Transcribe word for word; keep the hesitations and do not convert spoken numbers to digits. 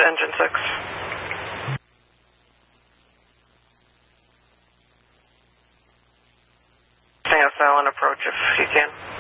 engine six. C S L and approach if you can.